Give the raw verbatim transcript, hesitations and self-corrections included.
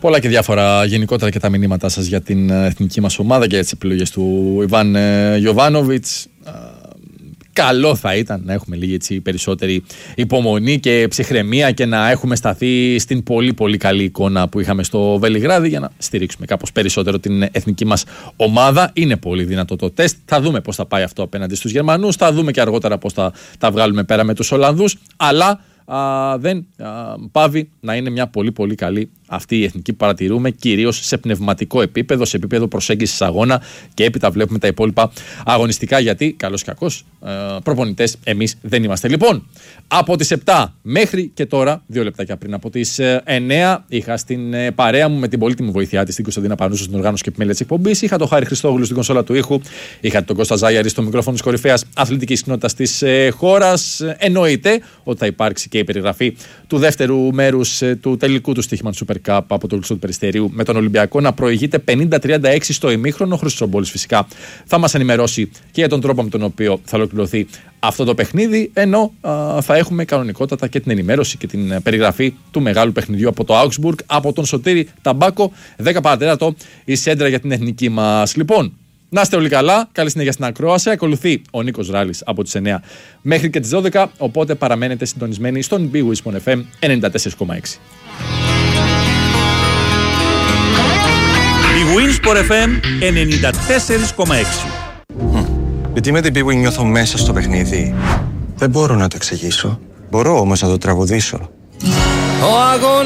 Πολλά και διάφορα γενικότερα και τα μηνύματά σας για την εθνική μας ομάδα και για τις επιλογές του Ιβάν Γιοβάνοβιτς. Καλό θα ήταν να έχουμε λίγη έτσι περισσότερη υπομονή και ψυχραιμία και να έχουμε σταθεί στην πολύ πολύ καλή εικόνα που είχαμε στο Βελιγράδι για να στηρίξουμε κάπως περισσότερο την εθνική μας ομάδα. Είναι πολύ δυνατό το τεστ. Θα δούμε πώς θα πάει αυτό απέναντι στους Γερμανούς. Θα δούμε και αργότερα πώς θα τα βγάλουμε πέρα με τους Ολλανδούς. Αλλά α, δεν α, πάβει να είναι μια πολύ πολύ καλή αυτή η εθνική που παρατηρούμε, κυρίως σε πνευματικό επίπεδο, σε επίπεδο προσέγγισης αγώνα, και έπειτα βλέπουμε τα υπόλοιπα αγωνιστικά, γιατί καλώς ή κακώς προπονητές εμείς δεν είμαστε. Λοιπόν, από τις επτά μέχρι και τώρα, δύο λεπτάκια πριν από τις εννέα, είχα στην παρέα μου με την πολύτιμη βοήθειά της την Κωνσταντίνα Πανούσου στην οργάνωση και επιμέλεια της εκπομπής. Είχα τον Χάρη Χριστόγλου στην κονσόλα του ήχου. Είχα τον Κώστα Ζάγιαρη στο μικρόφωνο της κορυφαίας αθλητικής κοινότητας της χώρας. Εννοείται ότι θα υπάρξει και η περιγραφή του δεύτερου μέρους του τελικού του στοίχημα του Super Cup από το κλειστό του Περιστερίου, με τον Ολυμπιακό να προηγείται πενήντα τριάντα έξι στο ημίχρονο. Ο Χρήστος Ομπόλης φυσικά θα μας ενημερώσει και για τον τρόπο με τον οποίο θα ολοκληρωθεί αυτό το παιχνίδι, ενώ α, θα έχουμε κανονικότατα και την ενημέρωση και την περιγραφή του μεγάλου παιχνιδιού από το Augsburg, από τον Σωτήρη Ταμπάκο. δέκα παρατέταρτο η σέντρα για την εθνική μας. Λοιπόν, να είστε όλοι καλά, καλή συνέχεια στην ακρόαση. Ακολουθεί ο Νίκος Ράλης από τις εννέα μέχρι και τις δώδεκα, οπότε παραμένετε συντονισμένοι στον Big Win εφ εμ ενενήντα τέσσερα κόμμα έξι. Big Win εφ εμ ενενήντα τέσσερα κόμμα έξι. Γιατί με την Big Win νιώθω μέσα στο παιχνίδι. Δεν μπορώ να το εξηγήσω. Μπορώ όμως να το τραγουδήσω. Ο αγώνας